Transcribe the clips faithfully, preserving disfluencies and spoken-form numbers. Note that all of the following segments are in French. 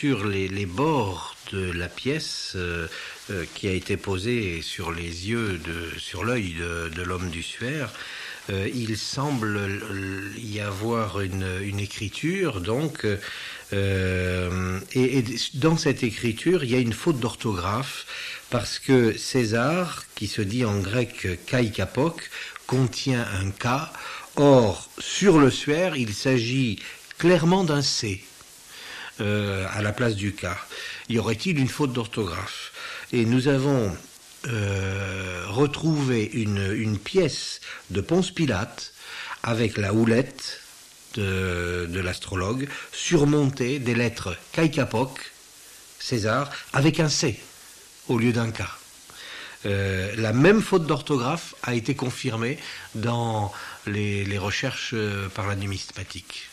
sur les, les bords de la pièce euh, euh, qui a été posée sur les yeux, de, sur l'œil de, de l'homme du suaire, euh, il semble y avoir une, une écriture, donc, euh, et, et dans cette écriture, il y a une faute d'orthographe, parce que César, qui se dit en grec kai kapok, contient un K. Or, sur le suaire, il s'agit clairement d'un C euh, à la place du K. Y aurait-il une faute d'orthographe? Et nous avons euh, retrouvé une, une pièce de Ponce Pilate avec la houlette de, de l'astrologue surmontée des lettres kai kapok, César, avec un C au lieu d'un K. Euh, la même faute d'orthographe a été confirmée dans les, les recherches par la numismatique.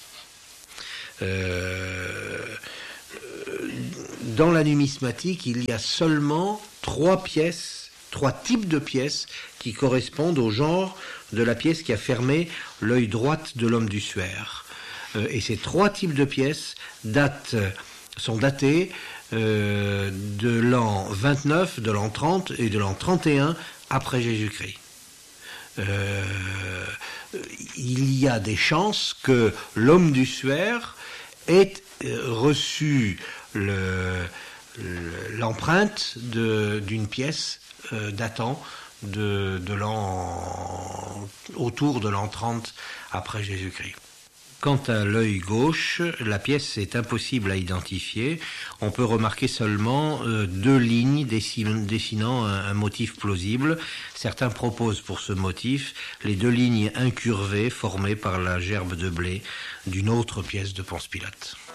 Euh, dans la numismatique, il y a seulement trois pièces, trois types de pièces qui correspondent au genre de la pièce qui a fermé l'œil droit de l'homme du suaire. Euh, et ces trois types de pièces datent, sont datés Euh, de l'an vingt-neuf, de l'an trente et de l'an trente et un après Jésus-Christ. Euh, il y a des chances que l'homme du suaire ait reçu le, le, l'empreinte de, d'une pièce euh, datant de, de l'an, autour de l'an trente après Jésus-Christ. Quant à l'œil gauche, la pièce est impossible à identifier. On peut remarquer seulement euh, deux lignes dessinant, dessinant un, un motif plausible. Certains proposent pour ce motif les deux lignes incurvées formées par la gerbe de blé d'une autre pièce de Ponce Pilate.